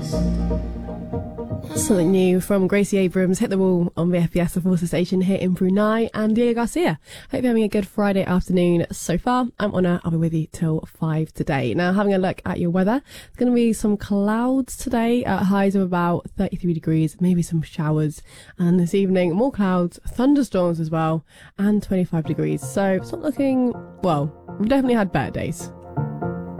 Something new from Gracie Abrams, Hit the Wall on the FPS, the Forces Station here in Brunei, and Diego Garcia. Hope you're having a good Friday afternoon so far. I'm Honor. I'll be with you till 5 today. Now, having a look at your weather, there's going to be some clouds today at highs of about 33 degrees, maybe some showers. And this evening, more clouds, thunderstorms as well, and 25 degrees. So it's not looking, well, we've definitely had better days.